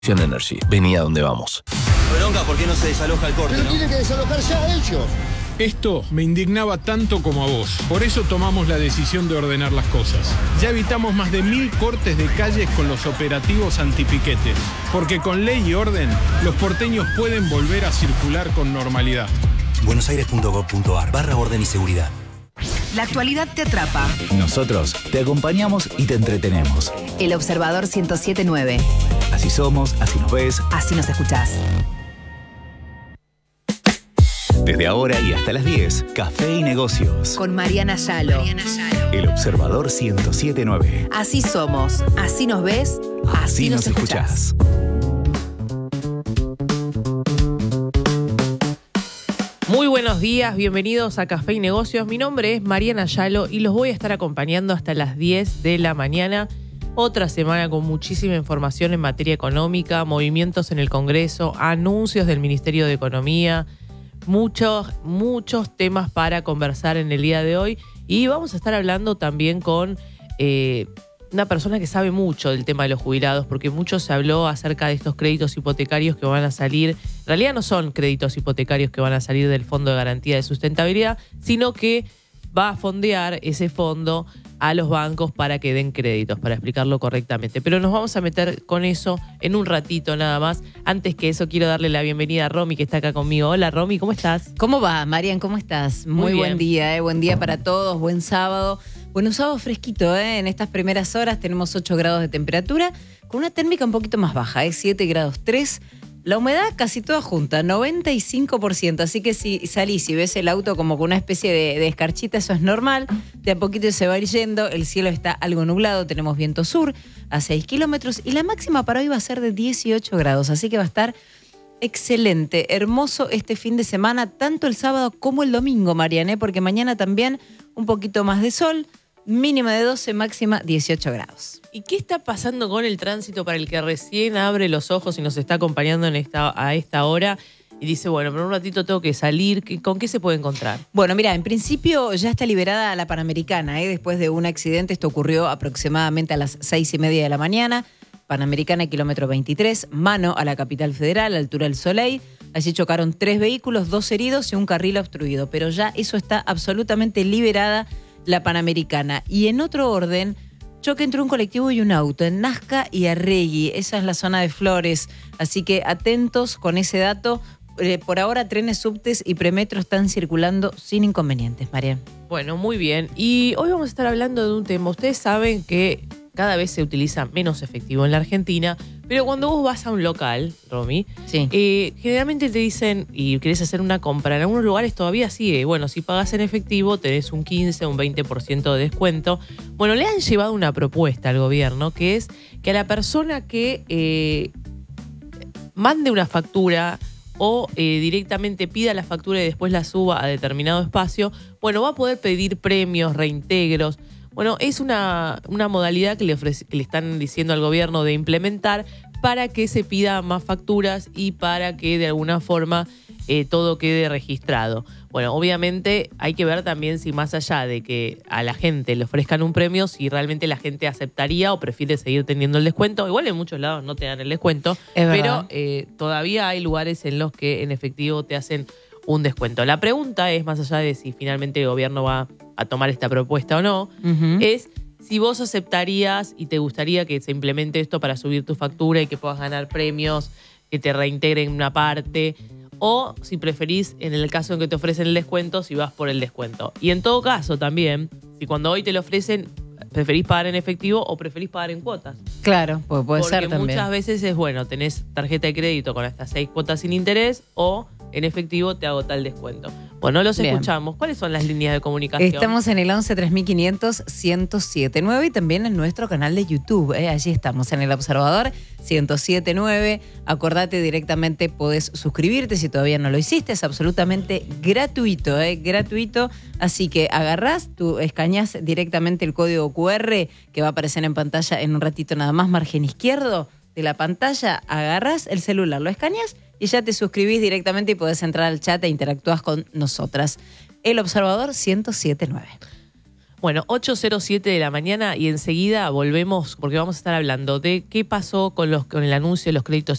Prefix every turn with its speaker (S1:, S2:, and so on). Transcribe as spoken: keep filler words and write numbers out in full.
S1: Energy. Vení a donde vamos.
S2: Bronca, ¿por qué no se desaloja el corte,
S3: Pero
S2: no?
S3: tiene que desalojar ya ellos.
S4: Esto me indignaba tanto como a vos. Por eso tomamos la decisión de ordenar las cosas. Ya evitamos más de mil cortes de calles con los operativos antipiquetes. Porque con ley y orden, los porteños pueden volver a circular con normalidad.
S5: buenosaires.gov.ar barra orden y seguridad.
S6: La actualidad te atrapa.
S7: Nosotros te acompañamos y te entretenemos.
S6: El Observador ciento siete punto nueve.
S7: Así somos, así nos ves.
S6: Así nos escuchás.
S7: Desde ahora y hasta las diez, Café y Negocios.
S6: Con Mariana Yalo. Mariana Yalo.
S7: El Observador ciento siete punto nueve.
S6: Así somos, así nos ves, así,
S7: así nos, nos escuchás.
S8: Muy buenos días, bienvenidos a Café y Negocios. Mi nombre es Mariana Yalo y los voy a estar acompañando hasta las diez de la mañana. Otra semana con muchísima información en materia económica, movimientos en el Congreso, anuncios del Ministerio de Economía, muchos, muchos temas para conversar en el día de hoy. Y vamos a estar hablando también con eh, una persona que sabe mucho del tema de los jubilados, porque mucho se habló acerca de estos créditos hipotecarios que van a salir. En realidad no son créditos hipotecarios que van a salir del Fondo de Garantía de Sustentabilidad, sino que va a fondear ese fondo a los bancos para que den créditos, para explicarlo correctamente. Pero nos vamos a meter con eso en un ratito nada más. Antes que eso, quiero darle la bienvenida a Romy, que está acá conmigo. Hola, Romy, ¿cómo estás?
S9: ¿Cómo va, Marian? ¿Cómo estás? Muy,
S8: Muy
S9: buen día, ¿eh? Buen día para todos, buen sábado. Bueno, un sábado fresquito, ¿eh? En estas primeras horas tenemos ocho grados de temperatura, con una térmica un poquito más baja, ¿eh? siete grados tres. La humedad casi toda junta, noventa y cinco por ciento. Así que si salís y ves el auto como con una especie de, de escarchita, eso es normal. De a poquito se va a ir yendo. El cielo está algo nublado. Tenemos viento sur a seis kilómetros. Y la máxima para hoy va a ser de dieciocho grados. Así que va a estar excelente, hermoso este fin de semana, tanto el sábado como el domingo, Mariana, porque mañana también un poquito más de sol. Mínima de doce, máxima dieciocho grados.
S8: ¿Y qué está pasando con el tránsito para el que recién abre los ojos y nos está acompañando en esta, a esta hora y dice, bueno, pero un ratito tengo que salir? ¿Con qué se puede encontrar?
S9: Bueno, mira, en principio ya está liberada la Panamericana, ¿eh? Después de un accidente. Esto ocurrió aproximadamente a las seis y media de la mañana. Panamericana, kilómetro veintitrés, mano a la capital federal, altura del Soleil. Allí chocaron tres vehículos, dos heridos y un carril obstruido. Pero ya eso está absolutamente liberada, la Panamericana. Y en otro orden, choque entre un colectivo y un auto en Nazca y Arregui. Esa es la zona de Flores. Así que atentos con ese dato. Eh, por ahora, trenes, subtes y premetro están circulando sin inconvenientes, Marian.
S8: Bueno, muy bien. Y hoy vamos a estar hablando de un tema. Ustedes saben que cada vez se utiliza menos efectivo en la Argentina, pero cuando vos vas a un local, Romy,
S9: sí.
S8: eh, generalmente te dicen, y querés hacer una compra, en algunos lugares todavía sigue, bueno, si pagas en efectivo tenés un quince, un veinte por ciento de descuento. Bueno, le han llevado una propuesta al gobierno, que es que a la persona que eh, mande una factura o eh, directamente pida la factura y después la suba a determinado espacio, bueno, va a poder pedir premios, reintegros. Bueno, es una, una modalidad que le, ofrece, que le están diciendo al gobierno de implementar para que se pida más facturas y para que de alguna forma eh, todo quede registrado. Bueno, obviamente hay que ver también si más allá de que a la gente le ofrezcan un premio, si realmente la gente aceptaría o prefiere seguir teniendo el descuento. Igual en muchos lados no te dan el descuento,
S9: es
S8: pero eh, todavía hay lugares en los que en efectivo te hacen un descuento. La pregunta es, más allá de si finalmente el gobierno va a tomar esta propuesta o no, uh-huh. es si vos aceptarías y te gustaría que se implemente esto para subir tu factura y que puedas ganar premios, que te reintegren una parte, o si preferís, en el caso en que te ofrecen el descuento, si vas por el descuento. Y en todo caso también, si cuando hoy te lo ofrecen, preferís pagar en efectivo o preferís pagar en cuotas.
S9: Claro, pues puede
S8: Porque
S9: ser también.
S8: Porque muchas veces es, bueno, tenés tarjeta de crédito con hasta seis cuotas sin interés o en efectivo te hago tal descuento. Bueno, los Bien. escuchamos. ¿Cuáles son las líneas de comunicación?
S9: Estamos en el once tres mil quinientos, ciento siete nueve y también en nuestro canal de YouTube. ¿eh? Allí estamos en El Observador ciento siete nueve. Acordate directamente, podés suscribirte si todavía no lo hiciste. Es absolutamente gratuito, ¿eh? gratuito. Así que agarrás, tú escaneás directamente el código cu erre que va a aparecer en pantalla en un ratito nada más, margen izquierdo de la pantalla. Agarrás el celular, lo escaneás y ya te suscribís directamente y podés entrar al chat e interactúas con nosotras. El Observador ciento siete nueve.
S8: Bueno, ocho cero siete de la mañana y enseguida volvemos porque vamos a estar hablando de qué pasó con, los, con el anuncio de los créditos